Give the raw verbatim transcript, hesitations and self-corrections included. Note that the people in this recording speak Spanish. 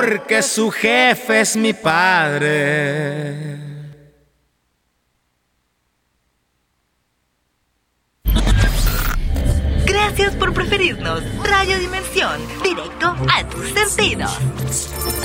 porque su jefe es mi padre. Gracias por preferirnos. Radio Dimensión, directo a tus sentidos.